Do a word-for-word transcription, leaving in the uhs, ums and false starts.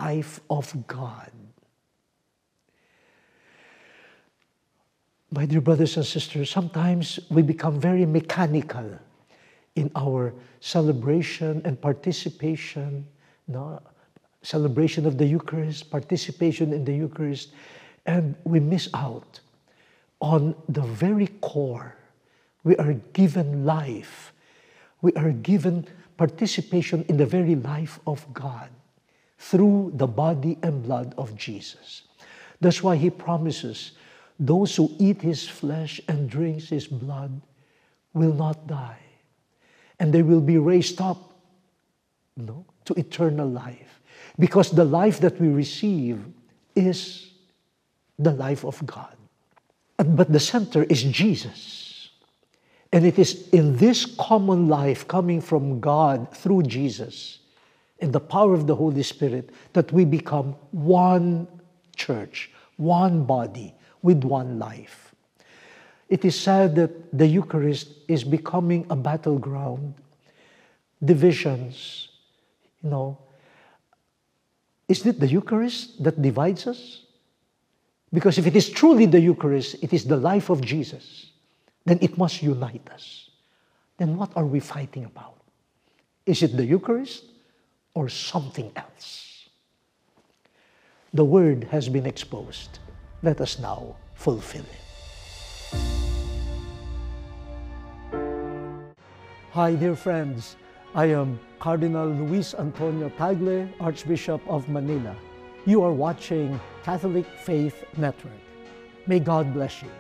life of God. My dear brothers and sisters, sometimes we become very mechanical in our celebration and participation, no? Celebration of the Eucharist, participation in the Eucharist, and we miss out on the very core. We are given life. We are given participation in the very life of God through the body and blood of Jesus. That's why He promises, those who eat His flesh and drinks His blood will not die, and they will be raised up, no, to eternal life. Because the life that we receive is the life of God. But the center is Jesus. And it is in this common life coming from God through Jesus and the power of the Holy Spirit that we become one church, one body, with one life. It is said that the Eucharist is becoming a battleground. Divisions, you know. Is it the Eucharist that divides us? Because if it is truly the Eucharist, it is the life of Jesus, then it must unite us. Then what are we fighting about? Is it the Eucharist or something else? The Word has been exposed. Let us now fulfill it. Hi, dear friends. I am Cardinal Luis Antonio Tagle, Archbishop of Manila. You are watching Catholic Faith Network. May God bless you.